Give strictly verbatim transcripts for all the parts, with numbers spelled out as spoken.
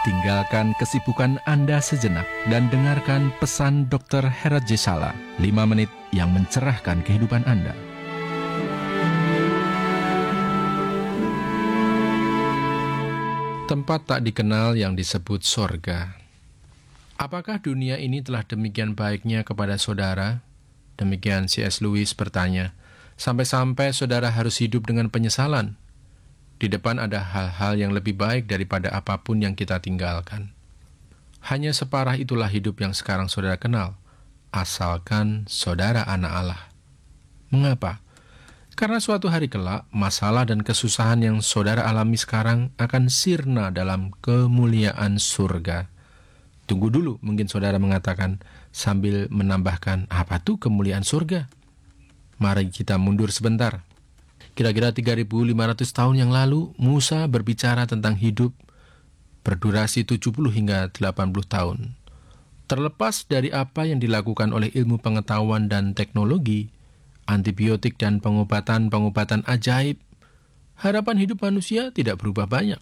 tinggalkan kesibukan Anda sejenak dan dengarkan pesan dokter Herat Jesala, lima menit yang mencerahkan kehidupan Anda. Tempat tak dikenal yang disebut sorga. Apakah dunia ini telah demikian baiknya kepada saudara? Demikian C S Lewis bertanya, sampai-sampai saudara harus hidup dengan penyesalan. Di depan ada hal-hal yang lebih baik daripada apapun yang kita tinggalkan. Hanya separah itulah hidup yang sekarang saudara kenal, asalkan saudara anak Allah. Mengapa? Karena suatu hari kelak, masalah dan kesusahan yang saudara alami sekarang akan sirna dalam kemuliaan surga. Tunggu dulu, mungkin saudara mengatakan, sambil menambahkan, apa tuh kemuliaan surga? Mari kita mundur sebentar. Kira-kira tiga ribu lima ratus tahun yang lalu, Musa berbicara tentang hidup berdurasi tujuh puluh hingga delapan puluh tahun. Terlepas dari apa yang dilakukan oleh ilmu pengetahuan dan teknologi, antibiotik dan pengobatan-pengobatan ajaib, harapan hidup manusia tidak berubah banyak.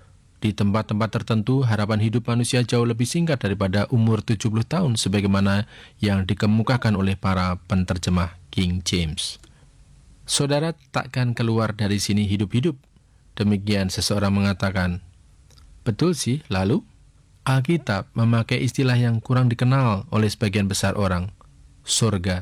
Di tempat-tempat tertentu, harapan hidup manusia jauh lebih singkat daripada umur tujuh puluh tahun, sebagaimana yang dikemukakan oleh para penterjemah King James. Saudara takkan keluar dari sini hidup-hidup. Demikian seseorang mengatakan. Betul sih, lalu? Alkitab memakai istilah yang kurang dikenal oleh sebagian besar orang, surga.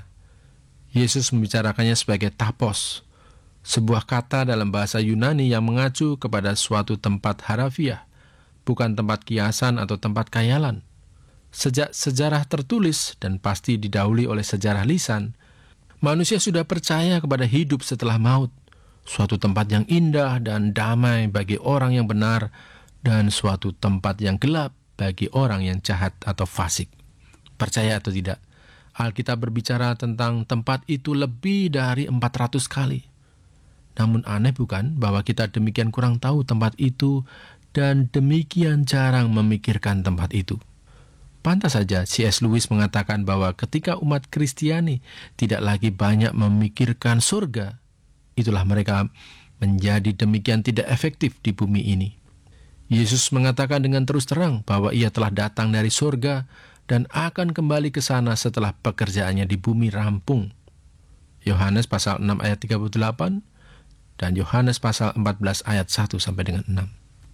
Yesus membicarakannya sebagai tapos, sebuah kata dalam bahasa Yunani yang mengacu kepada suatu tempat harafiah, bukan tempat kiasan atau tempat khayalan. Sejak sejarah tertulis dan pasti didahului oleh sejarah lisan, manusia sudah percaya kepada hidup setelah maut, suatu tempat yang indah dan damai bagi orang yang benar, dan suatu tempat yang gelap bagi orang yang jahat atau fasik. Percaya atau tidak, Alkitab berbicara tentang tempat itu lebih dari empat ratus kali. Namun aneh bukan bahwa kita demikian kurang tahu tempat itu dan demikian jarang memikirkan tempat itu. Pantas saja C S Lewis mengatakan bahwa ketika umat Kristiani tidak lagi banyak memikirkan surga, itulah mereka menjadi demikian tidak efektif di bumi ini. Yesus mengatakan dengan terus terang bahwa ia telah datang dari surga dan akan kembali ke sana setelah pekerjaannya di bumi rampung. Yohanes pasal enam ayat tiga puluh delapan dan Yohanes pasal empat belas ayat satu sampai dengan enam.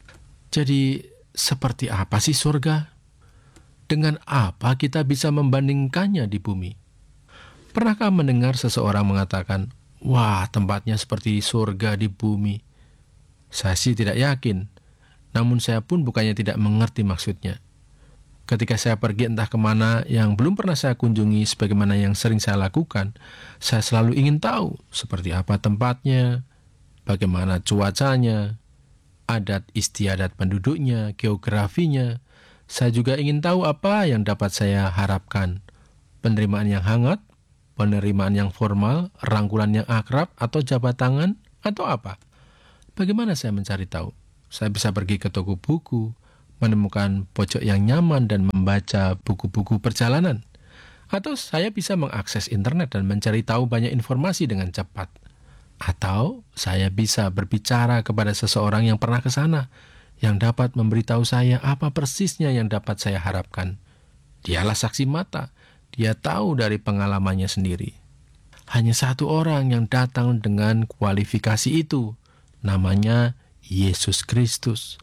Jadi, seperti apa sih surga? Dengan apa kita bisa membandingkannya di bumi? Pernahkah mendengar seseorang mengatakan, wah, tempatnya seperti surga di bumi? Saya sih tidak yakin, namun saya pun bukannya tidak mengerti maksudnya. Ketika saya pergi entah kemana yang belum pernah saya kunjungi sebagaimana yang sering saya lakukan, saya selalu ingin tahu seperti apa tempatnya, bagaimana cuacanya, adat istiadat penduduknya, geografinya. Saya juga ingin tahu apa yang dapat saya harapkan. Penerimaan yang hangat, penerimaan yang formal, rangkulan yang akrab, atau jabat tangan, atau apa? Bagaimana saya mencari tahu? Saya bisa pergi ke toko buku, menemukan pojok yang nyaman dan membaca buku-buku perjalanan. Atau saya bisa mengakses internet dan mencari tahu banyak informasi dengan cepat. Atau saya bisa berbicara kepada seseorang yang pernah ke sana, yang dapat memberitahu saya apa persisnya yang dapat saya harapkan. Dialah saksi mata, dia tahu dari pengalamannya sendiri. Hanya satu orang yang datang dengan kualifikasi itu, namanya Yesus Kristus.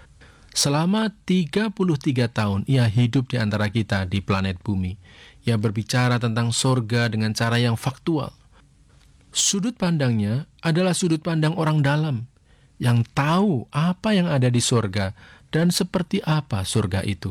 Selama tiga puluh tiga tahun ia hidup di antara kita di planet bumi. Ia berbicara tentang surga dengan cara yang faktual. Sudut pandangnya adalah sudut pandang orang dalam, yang tahu apa yang ada di surga dan seperti apa surga itu.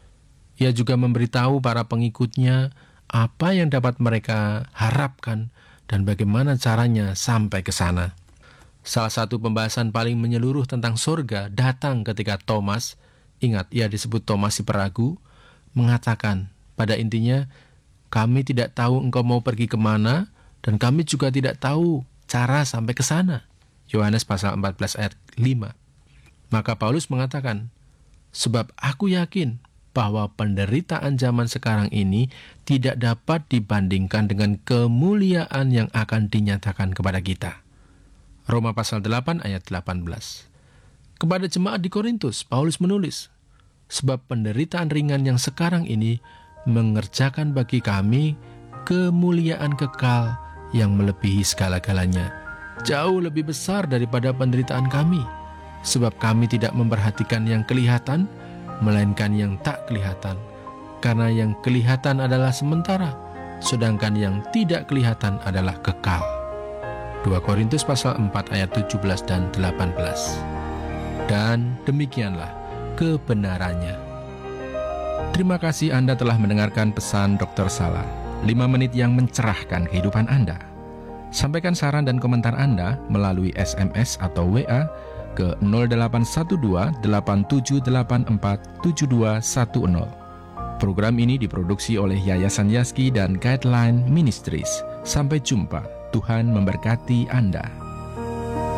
Ia juga memberitahu para pengikutnya apa yang dapat mereka harapkan dan bagaimana caranya sampai ke sana. Salah satu pembahasan paling menyeluruh tentang surga datang ketika Thomas, ingat ia disebut Thomas si peragu, mengatakan pada intinya, kami tidak tahu engkau mau pergi kemana dan kami juga tidak tahu cara sampai ke sana. Yohanes pasal empat belas ayat lima. Maka Paulus mengatakan, sebab aku yakin bahwa penderitaan zaman sekarang ini tidak dapat dibandingkan dengan kemuliaan yang akan dinyatakan kepada kita. Roma pasal delapan ayat delapan belas. Kepada jemaat di Korintus, Paulus menulis, sebab penderitaan ringan yang sekarang ini mengerjakan bagi kami kemuliaan kekal yang melebihi segala-galanya, jauh lebih besar daripada penderitaan kami, sebab kami tidak memperhatikan yang kelihatan, melainkan yang tak kelihatan, karena yang kelihatan adalah sementara, sedangkan yang tidak kelihatan adalah kekal. dua Korintus pasal empat ayat tujuh belas dan delapan belas. Dan demikianlah kebenarannya. Terima kasih Anda telah mendengarkan pesan dokter Sala, lima menit yang mencerahkan kehidupan Anda. Sampaikan saran dan komentar Anda melalui S M S atau W A ke nol delapan satu dua delapan tujuh delapan empat tujuh dua satu nol. Program ini diproduksi oleh Yayasan Yazki dan Guideline Ministries. Sampai jumpa. Tuhan memberkati Anda.